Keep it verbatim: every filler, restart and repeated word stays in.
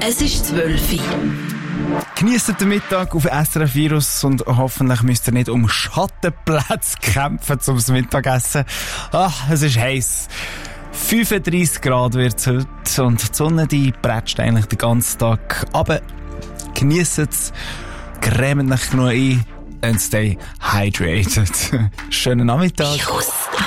Es ist zwölf Uhr. Genießt den Mittag auf S R F Virus und hoffentlich müsst ihr nicht um Schattenplätze kämpfen zum Mittagessen. Ach, es ist heiß. fünfunddreissig Grad wird es heute und die Sonne die prätscht eigentlich den ganzen Tag. Aber genießt es, cremt euch noch ein and stay hydrated. Schönen Nachmittag. Virus.